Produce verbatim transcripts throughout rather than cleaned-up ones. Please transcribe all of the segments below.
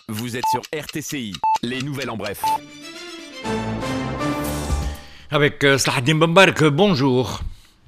Vous êtes sur R T C I, les nouvelles en bref. Avec euh, Slahaddin Bambark, bonjour.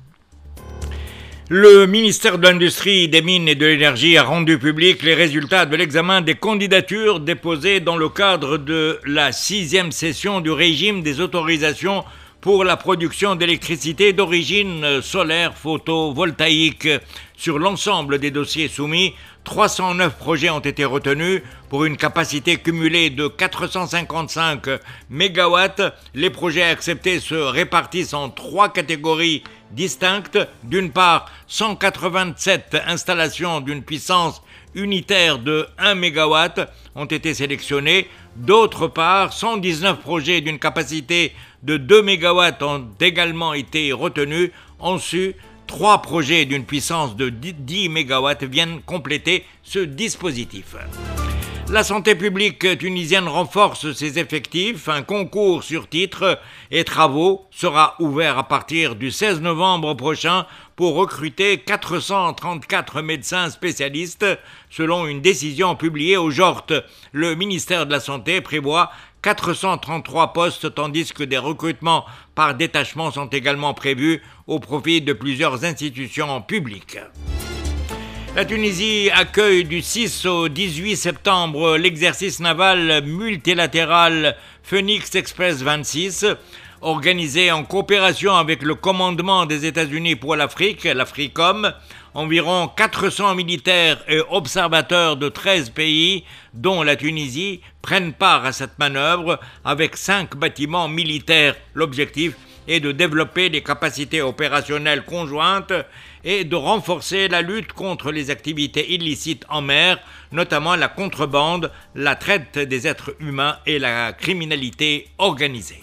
Le ministère de l'Industrie, des Mines et de l'Énergie a rendu public les résultats de l'examen des candidatures déposées dans le cadre de la sixième session du régime des autorisations pour la production d'électricité d'origine solaire photovoltaïque. Sur l'ensemble des dossiers soumis, trois cent neuf projets ont été retenus pour une capacité cumulée de quatre cent cinquante-cinq mégawatts. Les projets acceptés se répartissent en trois catégories distinctes. D'une part, cent quatre-vingt-sept installations d'une puissance unitaire de un mégawatt ont été sélectionnés. D'autre part, cent dix-neuf projets d'une capacité de deux mégawatts ont également été retenus. Ensuite, trois projets d'une puissance de dix mégawatts viennent compléter ce dispositif. La santé publique tunisienne renforce ses effectifs. Un concours sur titres et travaux sera ouvert à partir du seize novembre prochain pour recruter quatre cent trente-quatre médecins spécialistes. Selon une décision publiée au J O R T, le ministère de la Santé prévoit quatre cent trente-trois postes, tandis que des recrutements par détachement sont également prévus au profit de plusieurs institutions publiques. La Tunisie accueille du six au dix-huit septembre l'exercice naval multilatéral Phoenix Express vingt-six, organisé en coopération avec le commandement des États-Unis pour l'Afrique, l'Africom. Environ quatre cents militaires et observateurs de treize pays, dont la Tunisie, prennent part à cette manœuvre avec cinq bâtiments militaires. L'objectif est de développer les capacités opérationnelles conjointes et de renforcer la lutte contre les activités illicites en mer, notamment la contrebande, la traite des êtres humains et la criminalité organisée.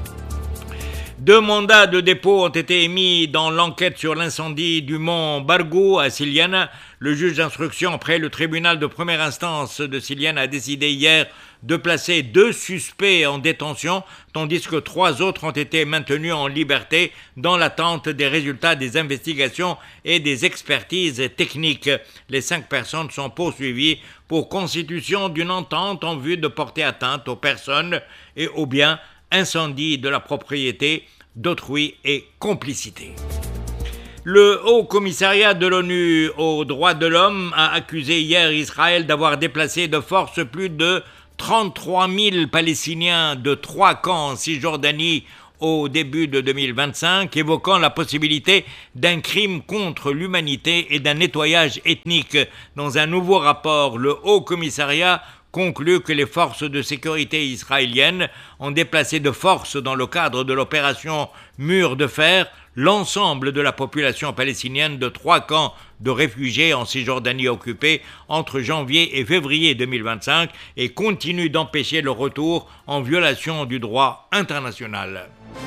Deux mandats de dépôt ont été émis dans l'enquête sur l'incendie du mont Bargou à Siliane. Le juge d'instruction près le tribunal de première instance de Siliane a décidé hier de placer deux suspects en détention, tandis que trois autres ont été maintenus en liberté dans l'attente des résultats des investigations et des expertises techniques. Les cinq personnes sont poursuivies pour constitution d'une entente en vue de porter atteinte aux personnes et aux biens, incendie de la propriété d'autrui et complicité. Le Haut Commissariat de l'ONU aux droits de l'homme a accusé hier Israël d'avoir déplacé de force plus de trente-trois mille Palestiniens de trois camps en Cisjordanie au début de deux mille vingt-cinq, évoquant la possibilité d'un crime contre l'humanité et d'un nettoyage ethnique. Dans un nouveau rapport, le Haut Commissariat conclut que les forces de sécurité israéliennes ont déplacé de force dans le cadre de l'opération Mur de Fer l'ensemble de la population palestinienne de trois camps de réfugiés en Cisjordanie occupée entre janvier et février deux mille vingt-cinq et continue d'empêcher le retour en violation du droit international.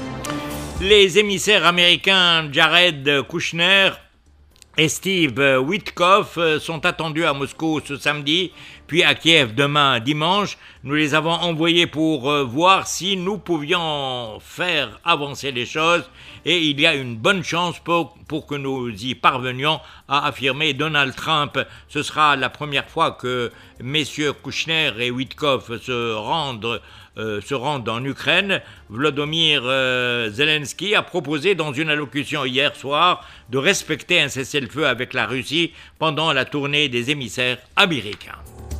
Les émissaires américains Jared Kushner et Steve Witkoff sont attendus à Moscou ce samedi, puis à Kiev demain dimanche. Nous les avons envoyés pour voir si nous pouvions faire avancer les choses et il y a une bonne chance pour, pour que nous y parvenions, a affirmé Donald Trump. Ce sera la première fois que messieurs Kushner et Witkoff se rendent Euh, se rendent en Ukraine. Volodymyr euh, Zelensky a proposé dans une allocution hier soir de respecter un cessez-le-feu avec la Russie pendant la tournée des émissaires américains.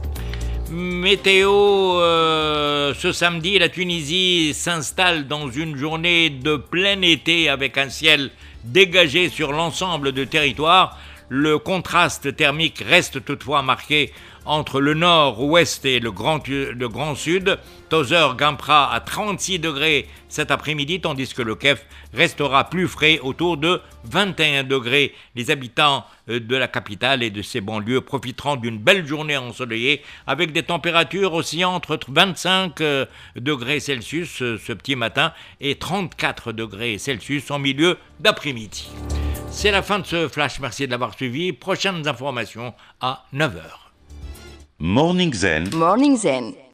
Météo, euh, ce samedi, la Tunisie s'installe dans une journée de plein été avec un ciel dégagé sur l'ensemble du territoire. Le contraste thermique reste toutefois marqué entre le nord-ouest et le grand, le grand sud. Tozeur grimpera à trente-six degrés cet après-midi, tandis que le Kef restera plus frais autour de vingt et un degrés. Les habitants de la capitale et de ses banlieues profiteront d'une belle journée ensoleillée avec des températures oscillant entre vingt-cinq degrés Celsius ce petit matin et trente-quatre degrés Celsius en milieu d'après-midi. C'est la fin de ce flash, merci de l'avoir suivi. Prochaines informations à neuf heures. Morning Zen. Morning Zen.